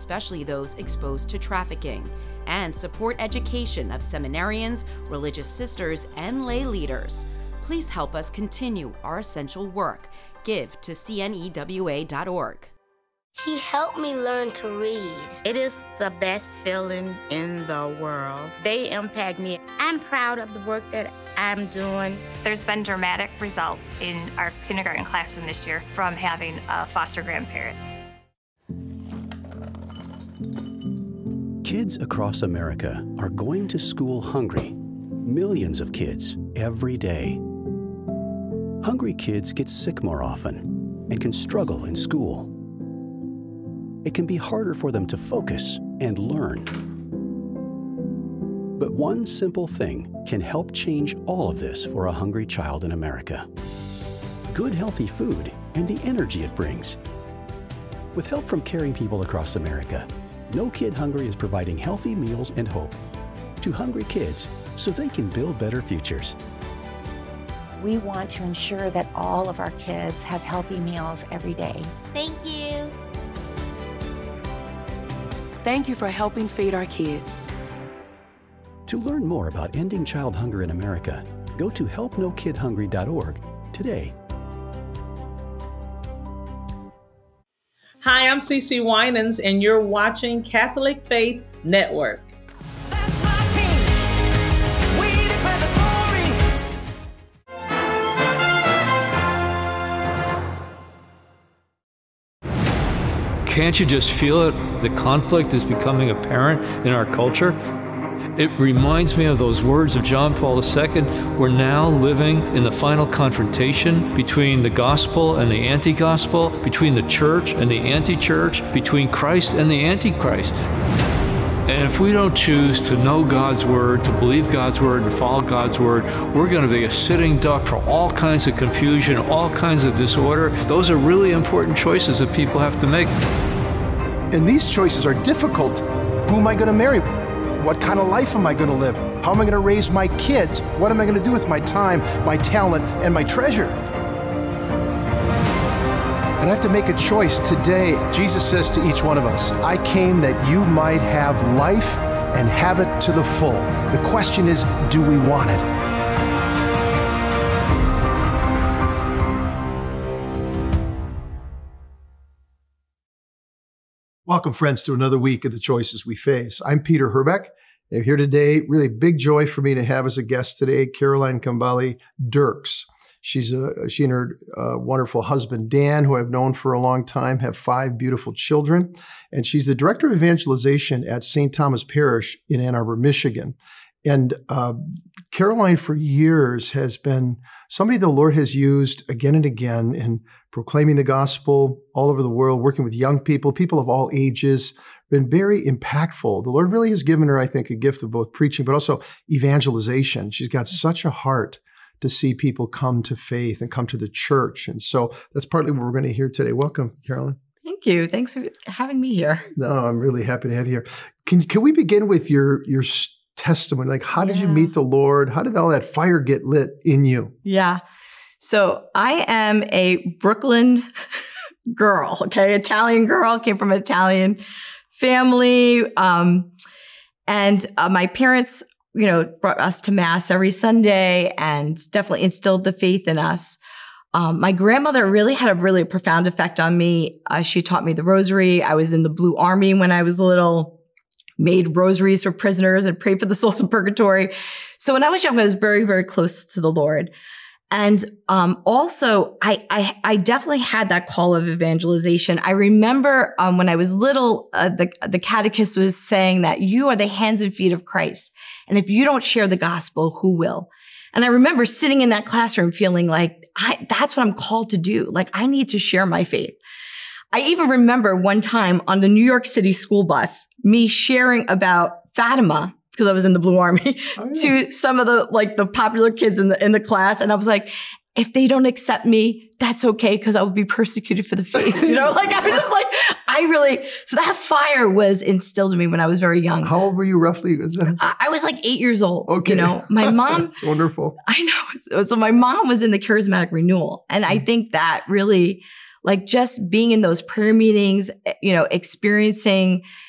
especially those exposed to trafficking, and support education of seminarians, religious sisters, and lay leaders. Please help us continue our essential work. Give to cnewa.org. He helped me learn to read. It is the best feeling in the world. They impact me. I'm proud of the work that I'm doing. There's been dramatic results in our kindergarten classroom this year from having a foster grandparent. Kids across America are going to school hungry. Millions of kids every day. Hungry kids get sick more often and can struggle in school. It can be harder for them to focus and learn. But one simple thing can help change all of this for a hungry child in America. Good, healthy food and the energy it brings. With help from caring people across America, No Kid Hungry is providing healthy meals and hope to hungry kids so they can build better futures. We want to ensure that all of our kids have healthy meals every day. Thank you. Thank you for helping feed our kids. To learn more about ending child hunger in America, go to helpnokidhungry.org today. Hi, I'm CeCe Winans, and you're watching Catholic Faith Network. Can't you just feel it? The conflict is becoming apparent in our culture. It reminds me of those words of John Paul II. We're now living in the final confrontation between the gospel and the anti-gospel, between the church and the anti-church, between Christ and the antichrist. And if we don't choose to know God's word, to believe God's word, and follow God's word, we're going to be a sitting duck for all kinds of confusion, all kinds of disorder. Those are really important choices that people have to make. And these choices are difficult. Who am I going to marry? What kind of life am I going to live? How am I going to raise my kids? What am I going to do with my time, my talent, and my treasure? And I have to make a choice today. Jesus says to each one of us, I came that you might have life and have it to the full. The question is, do we want it? Welcome, friends, to another week of The Choices We Face. I'm Peter Herbeck. I'm here today. Really big joy for me to have as a guest today, Caroline Kambale Dirks. She and her wonderful husband, Dan, who I've known for a long time, have 5 beautiful children. And she's the director of evangelization at St. Thomas Parish in Ann Arbor, Michigan. And Caroline, for years, has been somebody the Lord has used again and again in proclaiming the gospel all over the world, working with young people, people of all ages, been very impactful. The Lord really has given her, I think, a gift of both preaching, but also evangelization. She's got such a heart to see people come to faith and come to the church. And so that's partly what we're going to hear today. Welcome, Caroline. Thank you. Thanks for having me here. No, I'm really happy to have you here. Can we begin with your testimony? Like, how did you meet the Lord? How did all that fire get lit in you? Yeah. So I am a Brooklyn girl, okay? Italian girl, came from an Italian family. And my parents, brought us to Mass every Sunday and definitely instilled the faith in us. My grandmother really had a really profound effect on me. She taught me the rosary. I was in the Blue Army when I was little, made rosaries for prisoners and prayed for the souls in purgatory. So when I was young, I was very, very close to the Lord. And also, I definitely had that call of evangelization. I remember when I was little, the catechist was saying that you are the hands and feet of Christ. And if you don't share the gospel, who will? And I remember sitting in that classroom feeling like, that's what I'm called to do. Like, I need to share my faith. I even remember one time on the New York City school bus, me sharing about Fatima, because I was in the Blue Army, to some of the popular kids in the class. And I was like, if they don't accept me, that's okay, because I will be persecuted for the faith. I was just like, so that fire was instilled in me when I was very young. How old were you roughly? I was like 8 years old. Okay. My mom. That's wonderful. I know. So my mom was in the charismatic renewal. And I think that really like just being in those prayer meetings, you know, experiencing